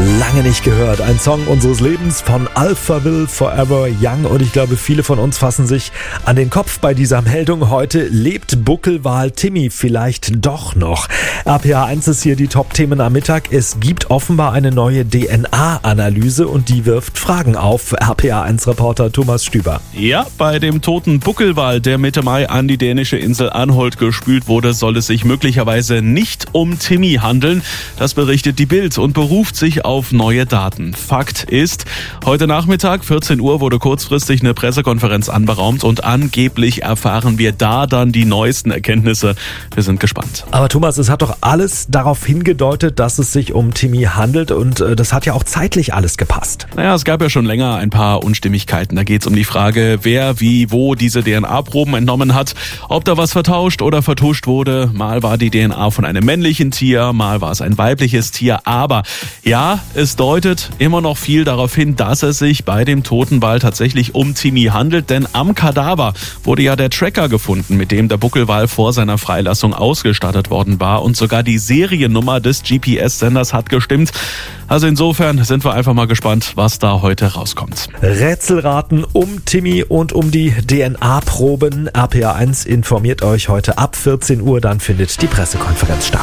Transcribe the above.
Lange nicht gehört. Ein Song unseres Lebens von Alphaville Forever Young. Und ich glaube, viele von uns fassen sich an den Kopf bei dieser Meldung. Heute lebt Buckelwal Timmy vielleicht doch noch. RPA 1 ist hier die Top-Themen am Mittag. Es gibt offenbar eine neue DNA-Analyse und die wirft Fragen auf. RPA 1-Reporter Thomas Stüber. Ja, bei dem toten Buckelwal, der Mitte Mai an die dänische Insel Anholt gespült wurde, soll es sich möglicherweise nicht um Timmy handeln. Das berichtet die Bild und beruft sich auf neue Daten. Fakt ist, heute Nachmittag, 14 Uhr, wurde kurzfristig eine Pressekonferenz anberaumt und angeblich erfahren wir da dann die neuesten Erkenntnisse. Wir sind gespannt. Aber Thomas, es hat doch alles darauf hingedeutet, dass es sich um Timmy handelt und das hat ja auch zeitlich alles gepasst. Naja, es gab ja schon länger ein paar Unstimmigkeiten. Da geht es um die Frage, wer, wie, wo diese DNA-Proben entnommen hat, ob da was vertauscht oder vertuscht wurde. Mal war die DNA von einem männlichen Tier, mal war es ein weibliches Tier. Aber ja, es deutet immer noch viel darauf hin, dass es sich bei dem toten Wal tatsächlich um Timmy handelt. Denn am Kadaver wurde ja der Tracker gefunden, mit dem der Buckelwal vor seiner Freilassung ausgestattet worden war. Und sogar die Seriennummer des GPS-Senders hat gestimmt. Also insofern sind wir einfach mal gespannt, was da heute rauskommt. Rätselraten um Timmy und um die DNA-Proben. RPA 1 informiert euch heute ab 14 Uhr, dann findet die Pressekonferenz statt.